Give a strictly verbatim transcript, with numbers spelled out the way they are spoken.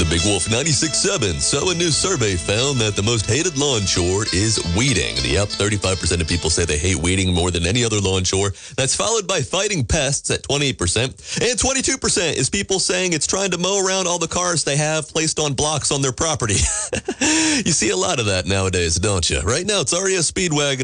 The Big Wolf ninety-six point seven. So a new survey found that the most hated lawn chore is weeding. Yep, thirty-five percent of people say they hate weeding more than any other lawn chore. That's followed by fighting pests at twenty-eight percent. And twenty-two percent is people saying it's trying to mow around all the cars they have placed on blocks on their property. You see a lot of that nowadays, don't you? Right now, it's R E S Speedwagon.